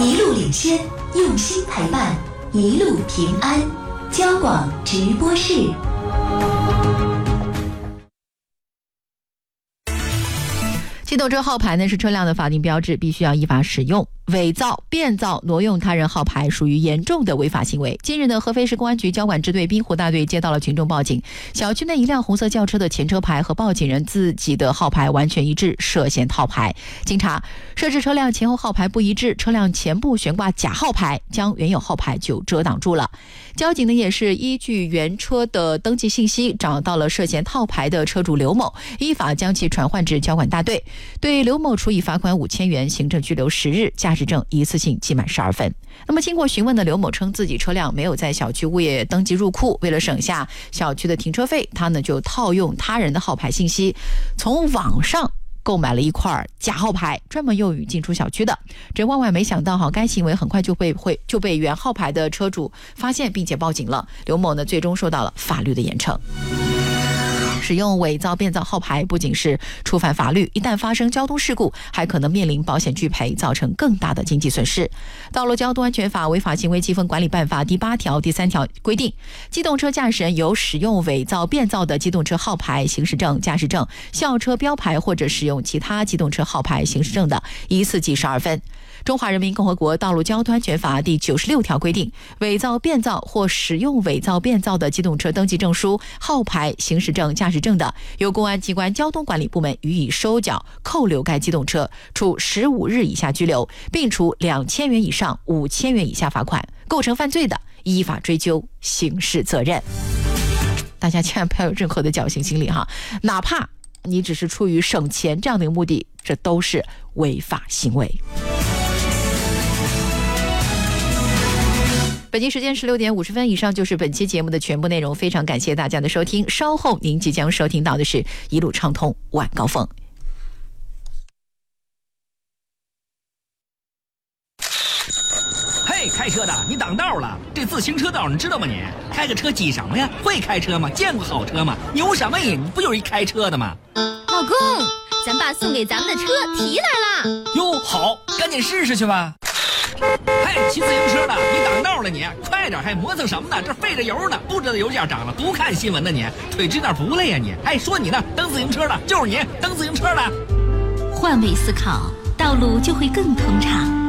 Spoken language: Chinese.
一路领先，用心陪伴，一路平安。交广直播室。 机动车号牌呢是车辆的法定标志，必须要依法使用。伪造、变造、挪用他人号牌属于严重的违法行为。近日呢，合肥市公安局交管支队滨湖大队接到了群众报警，小区内一辆红色轿车的前车牌和报警人自己的号牌完全一致，涉嫌套牌。经查，涉事车辆前后号牌不一致，车辆前部悬挂假号牌，将原有号牌就遮挡住了。交警呢也是依据原车的登记信息，找到了涉嫌套牌的车主刘某，依法将其传唤至交管大队，对刘某处以罚款5000元、行政拘留10日，驾驶证一次性记满12分。那么经过询问的刘某称自己车辆没有在小区物业登记入库，为了省下小区的停车费，他呢就套用他人的号牌信息，从网上购买了一块假号牌，专门用于进出小区的。这万万没想到该行为很快就被原号牌的车主发现，并且报警了。刘某呢最终受到了法律的严惩。使用伪造、变造号牌不仅是触犯法律，一旦发生交通事故，还可能面临保险拒赔，造成更大的经济损失。道路交通安全法违法行为积分管理办法第8条第3条规定，机动车驾驶人有使用伪造、变造的机动车号牌、行驶证、驾驶证、校车标牌或者使用其他机动车号牌、行驶证的，依次记12分。中华人民共和国道路交通安全法第96条规定，伪造、变造或使用伪造、变造的机动车登记证书、号牌、行驶证、驾驶证的，由公安机关交通管理部门予以收缴、扣留该机动车，处15日以下拘留，并处2000元以上5000元以下罚款。构成犯罪的，依法追究刑事责任。大家千万不要有任何的侥幸心理哈，哪怕你只是出于省钱这样的一个目的，这都是违法行为。北京时间16点50分，以上就是本期节目的全部内容，非常感谢大家的收听。稍后您即将收听到的是一路畅通晚高峰。 嘿，开车的，你挡道了，这自行车道你知道吗？你开个车挤什么呀？会开车吗？见过好车吗？牛什么呀？你不就是一开车的吗？ 老公，咱爸送给咱们的车提来了。 哟，好，赶紧试试去吧。嘿，骑自行车的，你挡道了你，快点，还磨蹭什么呢？这费着油呢，不知道油价涨了，不看新闻呢你，腿直点不累呀你？哎，说你呢，蹬自行车的就是你，蹬自行车的。 换位思考，道路就会更通畅。